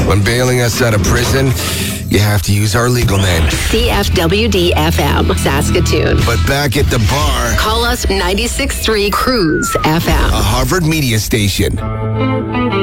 When bailing us out of prison, you have to use our legal name. CFWD-FM, Saskatoon. But back at the bar, Call us 96.3 Cruise FM. a Harvard media station.